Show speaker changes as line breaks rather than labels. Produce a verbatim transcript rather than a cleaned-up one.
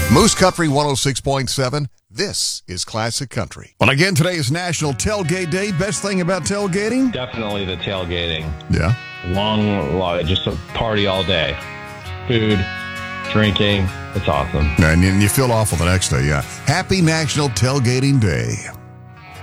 Moose Country one oh six point seven. This is Classic Country. Well, again, today is National Tailgate Day. Best thing about tailgating?
Definitely the tailgating.
Yeah.
Long, long, just a party all day. Food, drinking. It's awesome.
And you feel awful the next day, yeah. Happy National Tailgating Day.